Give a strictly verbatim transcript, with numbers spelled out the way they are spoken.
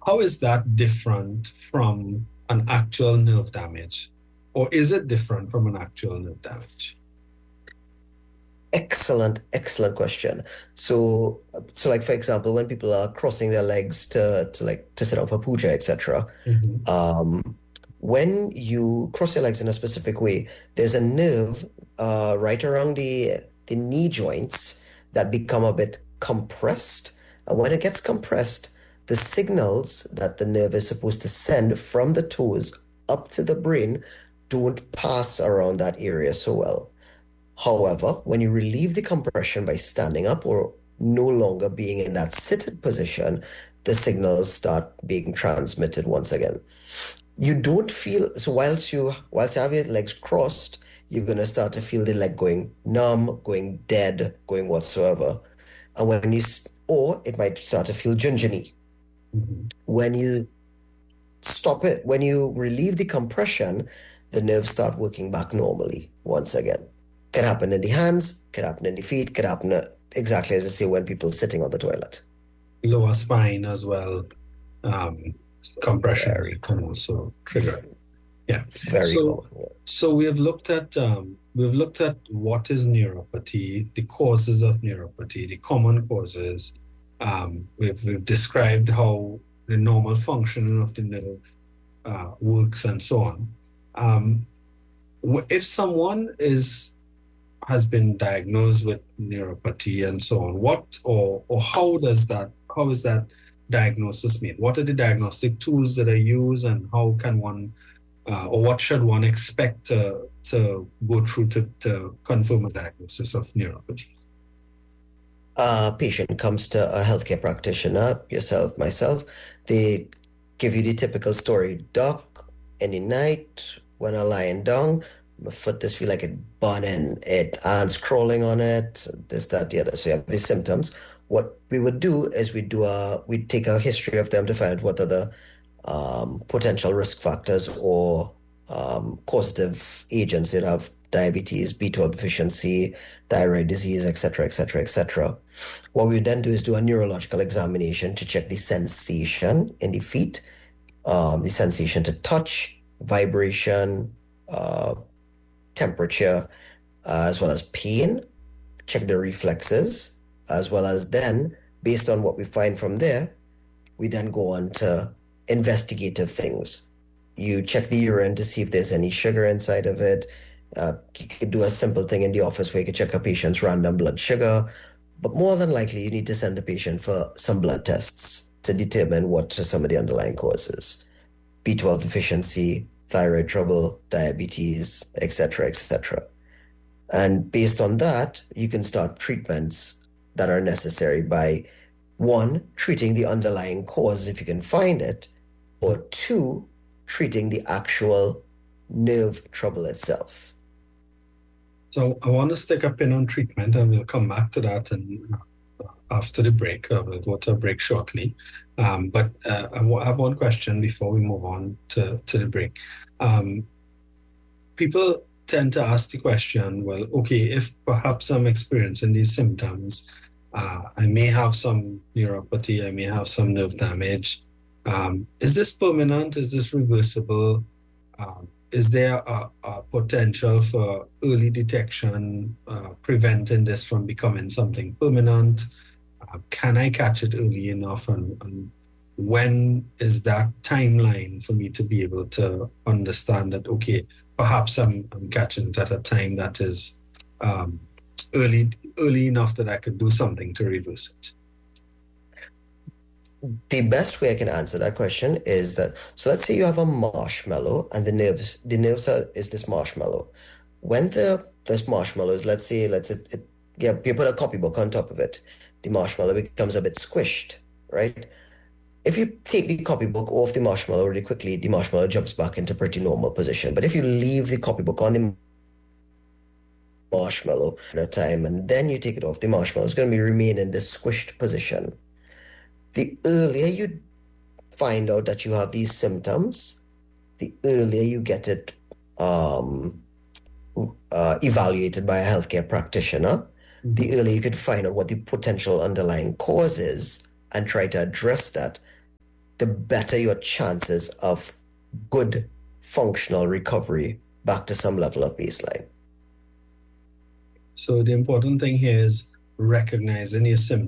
how is that different from an actual nerve damage? Or is it different from an actual nerve damage? Excellent, excellent question. So, so like for example, when people are crossing their legs to to like to sit down for puja, et cetera. Mhm. Um, when you cross your legs in a specific way, there's a nerve uh, right around the the knee joints that become a bit compressed. And when it gets compressed, the signals that the nerve is supposed to send from the toes up to the brain don't pass around that area so well. However, when you relieve the compression by standing up or no longer being in that seated position, the signals start being transmitted once again. You don't feel so whilst you whilst you have your legs crossed, you're gonna start to feel the leg going numb, going dead, going whatsoever. And when you s- or it might start to feel gingerly. Mhm. When you stop it, when you relieve the compression, the nerves start working back normally once again. Can happen in the hands, can happen in the feet, can happen uh, exactly as I say when people sitting on the toilet. Lower spine as well. Um, Compression Very can common. also trigger. Yeah. Very So, common, yes. so we have looked at um, we've looked at what is neuropathy, the causes of neuropathy, the common causes. Um, we've we've described how the normal functioning of the nerve uh, works and so on. Um, wh- if someone is has been diagnosed with neuropathy and so on, what or or how does that how is that diagnosis made? What are the diagnostic tools that are used, and how can one uh, or what should one expect to, to go through to, to confirm a diagnosis of neuropathy? A patient comes to a healthcare practitioner, yourself, myself, they give you the typical story. Doc, in the night when I'm lying down, my foot just feel like it burning, it ants crawling on it, this, that, the other. So you have these symptoms. What we would do is we do a we take a history of them to find what are the um, potential risk factors or um, causative agents that have diabetes, B twelve deficiency, thyroid disease, et cetera, et cetera, et cetera. What we then do is do a neurological examination to check the sensation in the feet, um, the sensation to touch, vibration, uh, temperature, uh, as well as pain, check the reflexes, as well as then, based on what we find from there, we then go on to investigative things. You check the urine to see if there's any sugar inside of it. Uh, you could do a simple thing in the office where you could check a patient's random blood sugar. But more than likely, you need to send the patient for some blood tests to determine what are some of the underlying causes. B twelve deficiency, thyroid trouble, diabetes, et cetera, et cetera. And based on that, you can start treatments that are necessary by one, treating the underlying cause if you can find it, or two, treating the actual nerve trouble itself. So I want to stick a pin on treatment, and we'll come back to that and uh, after the break. Uh, we'll go to a break shortly. Um, but uh, I wa- have one question before we move on to, to the break. Um, People tend to ask the question, well, okay, if perhaps I'm experiencing these symptoms, uh, I may have some neuropathy, I may have some nerve damage. Um, is this permanent? Is this reversible? Um, is there a, a potential for early detection, uh, preventing this from becoming something permanent? Uh, can I catch it early enough? And, and when is that timeline for me to be able to understand that, okay, perhaps I'm, I'm catching it at a time that is um, early, early enough that I could do something to reverse it? The best way I can answer that question is that so let's say you have a marshmallow and the nerves the nerves are, is this marshmallow. When the this marshmallow is let's say let's it, it yeah you put a copybook on top of it, the marshmallow becomes a bit squished, right? If you take the copybook off the marshmallow really quickly, the marshmallow jumps back into pretty normal position. But if you leave the copybook on the marshmallow at a time and then you take it off, the marshmallow is going to be remain in this squished position. The earlier you find out that you have these symptoms, the earlier you get it um, uh, evaluated by a healthcare practitioner, the Mhm. earlier you could find out what the potential underlying cause is and try to address that. the better your chances of good functional recovery back to some level of baseline. So the important thing here is recognizing your symptoms